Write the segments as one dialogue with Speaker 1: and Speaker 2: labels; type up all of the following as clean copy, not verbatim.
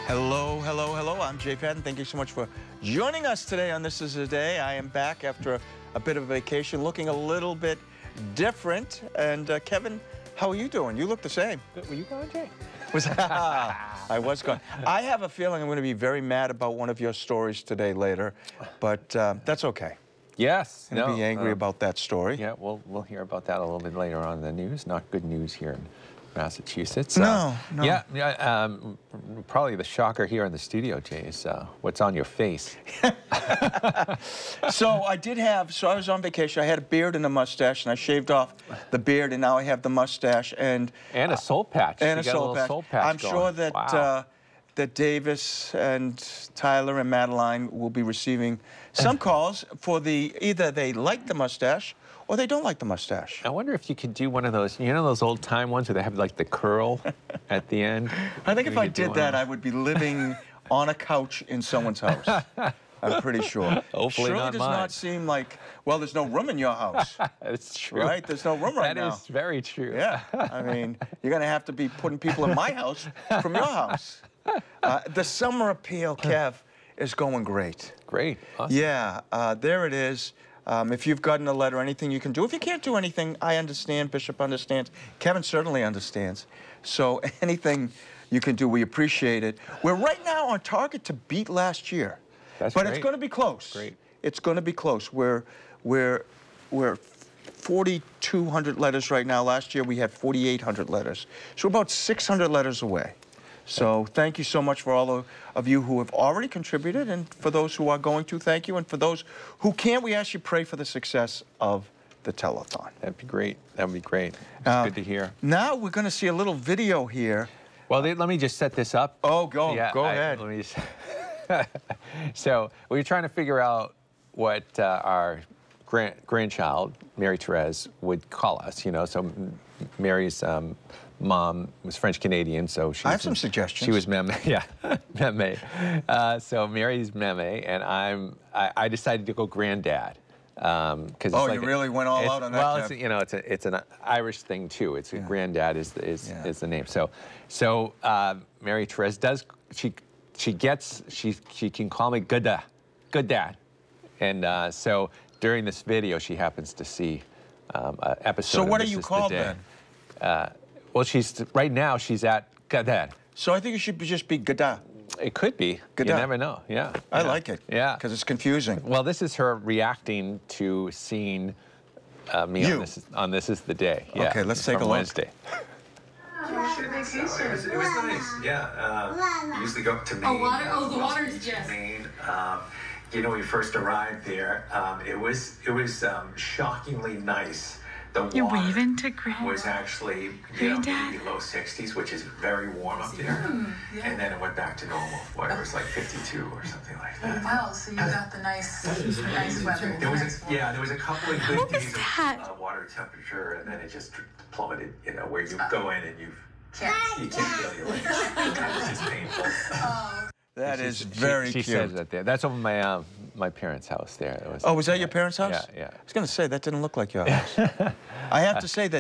Speaker 1: Hello, hello, hello. I'm Jay Patton. Thank you so much for joining us today on This Is a Day. I am back after a bit of a vacation, looking a little bit different. And Kevin, how are you doing? You look the same.
Speaker 2: Were you going, Jay?
Speaker 1: I was gone. I have a feeling I'm going to be very mad about one of your stories today later, but that's okay.
Speaker 2: Yes.
Speaker 1: I'm going to be angry about that story.
Speaker 2: Yeah, we'll hear about that a little bit later on in the news. Not good news here in Massachusetts.
Speaker 1: No.
Speaker 2: Yeah, probably the shocker here in the studio, Jay, is what's on your face.
Speaker 1: So I was on vacation. I had a beard and a mustache, and I shaved off the beard, and now I have the mustache and
Speaker 2: a soul patch.
Speaker 1: And
Speaker 2: you
Speaker 1: a
Speaker 2: got
Speaker 1: soul
Speaker 2: little
Speaker 1: patch.
Speaker 2: soul patch
Speaker 1: I'm
Speaker 2: going.
Speaker 1: sure that
Speaker 2: Wow.
Speaker 1: that Davis and Tyler and Madeline will be receiving some calls for either they like the mustache or they don't like the mustache.
Speaker 2: I wonder if you could do one of those, you know, those old time ones where they have like the curl at the end.
Speaker 1: I think if I
Speaker 2: could do
Speaker 1: did
Speaker 2: one
Speaker 1: that,
Speaker 2: of
Speaker 1: I would be living on a couch in someone's house. I'm pretty sure.
Speaker 2: Hopefully
Speaker 1: Surely
Speaker 2: not
Speaker 1: does
Speaker 2: mine.
Speaker 1: not seem like, well, there's no room in your house.
Speaker 2: It's true.
Speaker 1: Right? There's no room right now.
Speaker 2: That is very true.
Speaker 1: Yeah, I mean, you're going to have to be putting people in my house from your house. The summer appeal, Kev, is going great.
Speaker 2: Great. Awesome.
Speaker 1: Yeah, there it is. If you've gotten a letter, anything you can do. If you can't do anything, I understand. Bishop understands. Kevin certainly understands. So anything you can do, we appreciate it. We're right now on target to beat last year.
Speaker 2: That's
Speaker 1: but
Speaker 2: great.
Speaker 1: It's going to be close.
Speaker 2: Great.
Speaker 1: It's going to be close. We're 4,200 letters right now. Last year we had 4,800 letters. So we're about 600 letters away. So thank you so much for all of you who have already contributed, and for those who are going to, thank you. And for those who can't, we ask you pray for the success of the telethon.
Speaker 2: That'd be great. That would be great. It's good to hear.
Speaker 1: Now we're going to see a little video here.
Speaker 2: Well, let me just set this up.
Speaker 1: Oh, go ahead.
Speaker 2: Let me just So we were trying to figure out what our grandchild, Mary Therese, would call us. You know, so Mary's mom was French-Canadian, so
Speaker 1: I have some suggestions.
Speaker 2: She was Meme, yeah, Meme. So Mary's Meme, and I decided to go granddad.
Speaker 1: Oh, you really went all out on that.
Speaker 2: Well, it's an Irish thing too. It's granddad is the name. So Mary Therese does she can call me good dad, and so during this video she happens to see an episode.
Speaker 1: So
Speaker 2: of
Speaker 1: what are
Speaker 2: This
Speaker 1: you
Speaker 2: Is the
Speaker 1: called
Speaker 2: Day.
Speaker 1: then?
Speaker 2: Well, right now she's at Gadad.
Speaker 1: So I think it should just be Gada.
Speaker 2: It could be.
Speaker 1: Gada.
Speaker 2: You never know. Yeah.
Speaker 1: I like it.
Speaker 2: Yeah.
Speaker 1: Because it's confusing.
Speaker 2: Well, this is her reacting to seeing me on This Is the Day. Yeah,
Speaker 1: okay, let's take a look.
Speaker 2: Wednesday.
Speaker 3: It was nice, yeah. We usually go up to Maine.
Speaker 4: The water's just.
Speaker 3: Maine. You know, we first arrived there. It was shockingly nice. The
Speaker 4: You're
Speaker 3: water
Speaker 4: waving to Grand.
Speaker 3: was actually
Speaker 4: Granddad?
Speaker 3: maybe low 60s, which is very warm up there. And then it went back to normal, where it was like 52 or something like that.
Speaker 5: Wow, so you got the nice weather.
Speaker 3: There was a couple of good days
Speaker 4: that?
Speaker 3: of water temperature, and then it just plummeted. You know, where you go in and you
Speaker 5: Can't.
Speaker 3: can't feel your legs. It's just painful.
Speaker 1: That is very
Speaker 2: She
Speaker 1: cute.
Speaker 2: says that there. That's over my parents' house there.
Speaker 1: Oh, was that your parents' house?
Speaker 2: Yeah.
Speaker 1: I was going to say, that didn't look like your house. I have to say that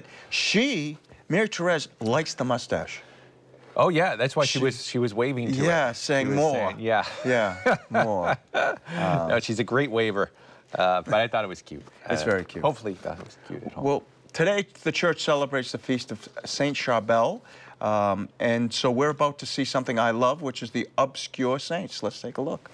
Speaker 1: Mary Therese, likes the mustache.
Speaker 2: Oh yeah, that's why she was waving to it.
Speaker 1: Yeah, saying
Speaker 2: She was
Speaker 1: more.
Speaker 2: saying, yeah.
Speaker 1: Yeah, more.
Speaker 2: No, she's a great waver, but I thought it was cute.
Speaker 1: It's very cute.
Speaker 2: Hopefully you thought it was cute at home.
Speaker 1: Well, today the church celebrates the feast of Saint Charbel. And so we're about to see something I love, which is the obscure saints. Let's take a look.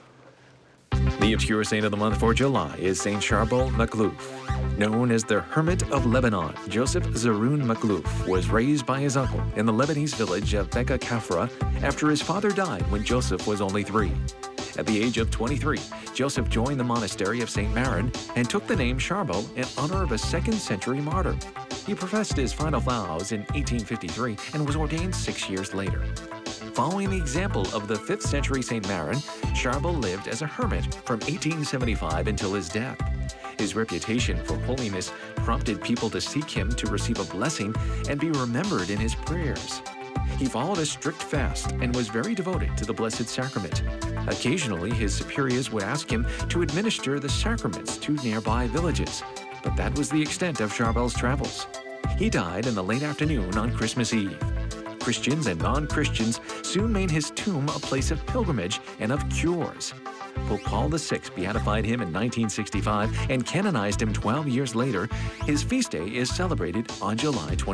Speaker 6: The obscure saint of the month for July is Saint Charbel Makhlouf. Known as the Hermit of Lebanon, Joseph Zaroun Makhlouf was raised by his uncle in the Lebanese village of Beka Kafra after his father died when Joseph was only 3. At the age of 23, Joseph joined the monastery of St. Maron and took the name Charbel in honor of a 2nd century martyr. He professed his final vows in 1853 and was ordained 6 years later. Following the example of the 5th century St. Maron, Charbel lived as a hermit from 1875 until his death. His reputation for holiness prompted people to seek him to receive a blessing and be remembered in his prayers. He followed a strict fast and was very devoted to the Blessed Sacrament. Occasionally, his superiors would ask him to administer the sacraments to nearby villages, but that was the extent of Charbel's travels. He died in the late afternoon on Christmas Eve. Christians and non-Christians soon made his tomb a place of pilgrimage and of cures. Pope Paul VI beatified him in 1965 and canonized him 12 years later. His feast day is celebrated on July 20.